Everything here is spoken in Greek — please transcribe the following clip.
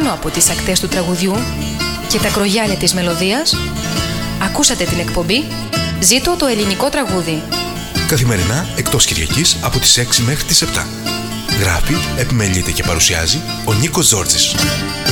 πάνω από τις ακτές του τραγουδιού και τα κρογιάλια της μελωδίας, ακούσατε την εκπομπή «Ζήτω το ελληνικό τραγούδι». Καθημερινά εκτός Κυριακής από τις 6 μέχρι τις 7. Γράφει, επιμελείται και παρουσιάζει ο Νίκος Ζόρτζης.